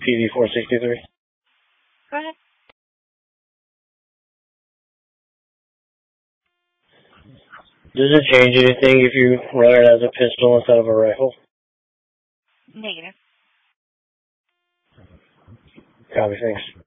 PD-463. Go ahead. Does it change anything if you run it as a pistol instead of a rifle? Negative. Copy, thanks.